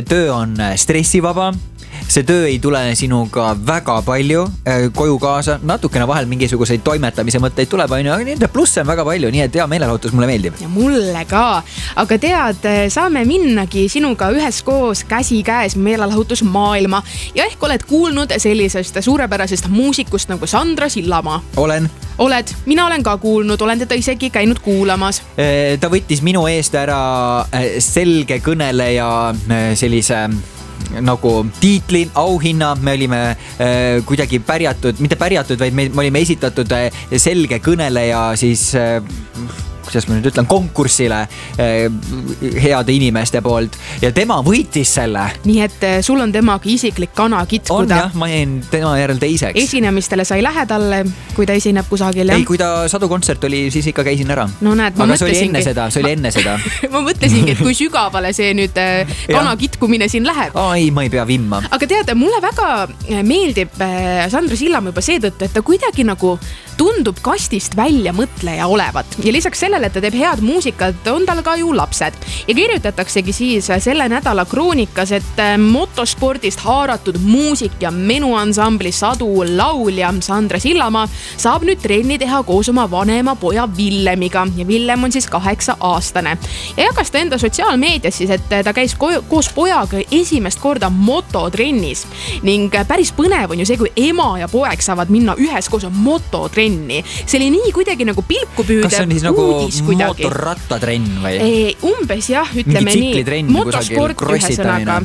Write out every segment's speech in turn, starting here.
töö on stressivaba, see töö ei tule sinuga väga palju koju kaasa, natukene vahel mingisuguseid toimetamise mõtteid tuleb, aga nende plusse on väga palju, nii et hea meelelahutus mulle meeldib. Ja mulle ka, aga tead, saame minnagi sinuga üheskoos käsi käes meelelahutusmaailma ja ehk oled kuulnud sellisest suurepärasest muusikust nagu Sandra Sillamaa. Oled, mina olen ka kuulnud, olen teda isegi käinud kuulamas. Ta võttis minu eest ära selge kõneleja sellise nagu tiitli, auhinna, me olime kuidagi mitte pärjatud, vaid me olime esitatud selge kõneleja siis kuidas ma nüüd ütlen, konkursile heade inimeste poolt ja tema võitis selle. Nii et sul on temaga isiklik kana kitkuda. On jah, ma jäin tema järel teiseks. Esinемistele sai lähe talle, kui ta esineb kusagil. Ei, kui ta Sadukontsert oli, siis ikka käisin ära. No näed, aga see oli enne seda. Ma mõtlesingi, et kui sügavale see nüüd kana kitkumine siin läheb. Ei, ma ei pea vimma. Aga tead, mulle väga meeldib Sandra Sillamaa juba seetõttu, et ta kuidagi nagu tundub kastist välja mõtleja olevat. Ja lisaks sellele, et ta teeb head muusikat, on tal ka ju lapsed. Ja kirjutataksegi siis selle nädala kroonikas, et motospordist haaratud muusik ja menuansambli Sadu laulja Sandra Sillamaa saab nüüd trenni teha koos oma vanema poja Villemiga. Ja Villem on siis 8-aastane. Ja jagas ta enda sotsiaalmeedias siis, et ta käis koos pojaga esimest korda mototrennis. Ning päris põnev on ju see, kui ema ja poeg saavad minna üheskoos mototrenni. See oli nii kuidagi nagu pilku püüdev. Kas see on siis nagu motorrattatrenn või? Umbes jah, ütleme nii. Motosport ühesõnaga.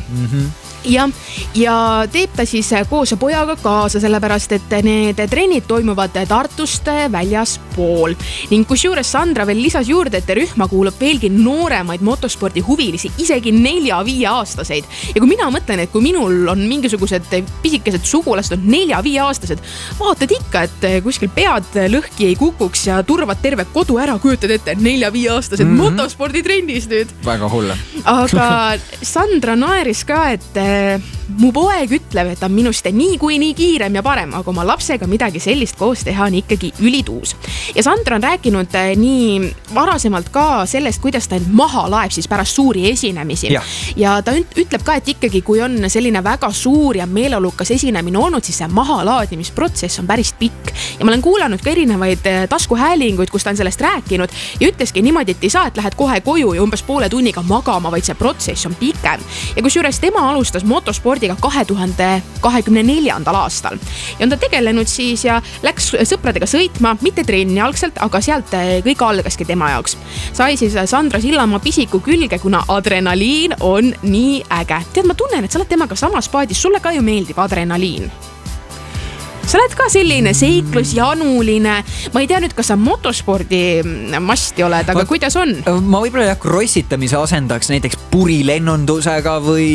Ja teeb ta siis koos pojaga kaasa, sellepärast et need trennid toimuvad Tartust väljaspool. Ning kusjuures Sandra veel lisas juurde, et rühma kuulub veelgi nooremaid motospordi huvilisi, isegi 4-5 aastaseid. Ja kui mina mõtlen, et kui minul on mingisugused pisikesed sugulased on 4-5 aastased, vaatad ikka, et kuskil pead lõhki ei kukuks ja turvad terve kodu ära, kujutad ette 4-5 aastased motospordi trennis nüüd. Väga hulle. Aga Sandra naeris ka, et mu poeg ütleb, et on minust nii kiirem ja parem, aga oma lapsega midagi sellist koos teha on ikkagi ülituus. Ja Sandra on rääkinud nii varasemalt ka sellest, kuidas ta end maha laeb siis pärast suuri esinemisi. Ja ta ütleb ka, et ikkagi kui on selline väga suur ja meeleolukas esinemine olnud, siis see mahalaadimisprotsess on päris pikk. Ja ma olen kuulanud ka erinevaid taskuhäälinguid, kus ta on sellest rääkinud ja ütleski niimoodi, et ei saa, et lähed kohe koju ja umbes poole tunniga magama, vaid see protsess on pikem. Ja kusjuures tema alustas motospordiga 2024. aastal. Ja on ta tegelenud siis ja läks sõpradega sõitma, mitte trenni algselt, aga sealt kõik algaski tema jaoks. Sai siis Sandra Sillamaa pisiku külge, kuna adrenaliin on nii äge. Tead, ma tunnen, et sa oled temaga samas paadis, sulle ka ju meeldib adrenaliin. Sa oled ka selline seiklusjanuline. Ma ei tea nüüd, kas sa motospordi masti oled, aga kuidas on? Ma võib-olla krossitamise asendaks näiteks purilennundusega või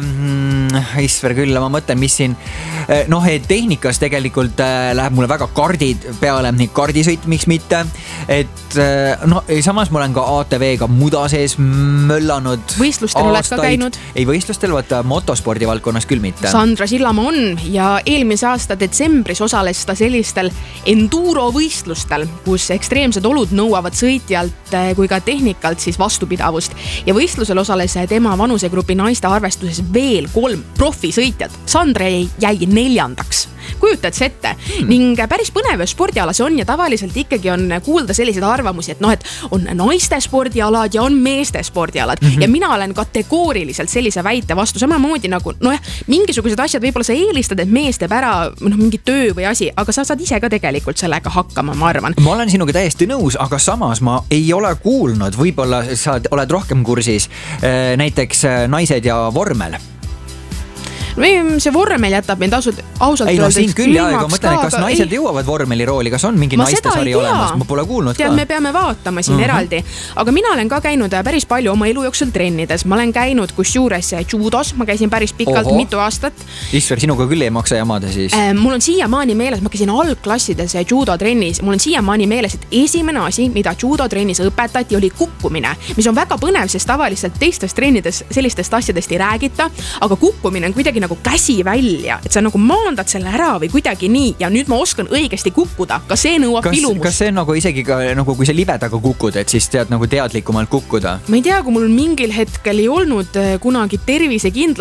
Isver küll, ma mõtlen, mis siin tehnikas tegelikult läheb mulle väga kardid peale, nii kardisõit, miks mitte. Et samas ma olen ka ATV-ga muda sees möllanud võistlustel oled ka käinud? Ei võistlustel, vaata motospordi valdkonnas küll mitte. Sandra Sillamaa on ja eelmise aasta detsembris osales ta sellistel endurovõistlustel, kus ekstreemsed olud nõuavad sõitjalt kui ka tehnikalt siis vastupidavust. Ja võistlusel osales tema vanusegrupi naiste arvestuses veel 3 profisõitjad. Sandra jäi 4. Kujutad see ette. Ning päris põnev spordiala see on ja tavaliselt ikkagi on kuulda selliseid arvamusi, et et on naiste spordialad ja on meeste spordialad. Ja mina olen kategooriliselt sellise väite vastu samamoodi nagu, mingisugused asjad võib-olla sa eelistad, et mees teeb ära mingi töö või asi, aga sa saad ise ka tegelikult sellega hakkama, ma arvan. Ma olen sinuga täiesti nõus, aga samas ma ei ole kuulnud, võib-olla sa oled rohkem kursis, näiteks naised ja vormel. See vormel jätab mind ausalt öeldes siin küll ja mõtlen, et kas naised jõuavad vormeli rooli, kas on mingi naistesari olemas, ma pole kuulnud ka. Me peame vaatama siin eraldi, aga mina olen ka käinud päris palju oma elu jooksul trennides. Ma olen käinud kusjuures judos, ma käisin päris pikalt, mitu aastat. Isver, sinuga küll ei maksa jamada siis? Mul on siiamaani meeles, ma käisin algklassides judo trennis, mul on siiamaani meeles, et esimene asi, mida judo trennis õpetati, oli kukkumine, mis on väga põnev, sest tavaliselt teistes trennides sellistest asjadest ei räägita, aga kukkumine on kuidagi nagu käsi välja, et sa nagu maandad selle ära või kuidagi nii ja nüüd ma oskan õigesti kukkuda, ka see nõuab pilumust. Kas see nagu isegi ka, nagu kui sa libedaga kukud, et siis tead nagu teadlikumalt kukkuda? Ma ei tea, kui mul mingil hetkel ei olnud kunagi tervisekindlust